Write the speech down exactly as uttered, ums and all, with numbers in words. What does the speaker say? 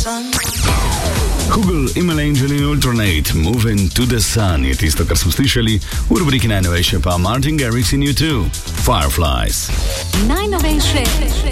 Google, Email Angel in Ultranate, Moving to the Sun je tisto, kar smo slišali v rubriki najnovejše, pa Martin Garrix in U two, Fireflies. Najnovejše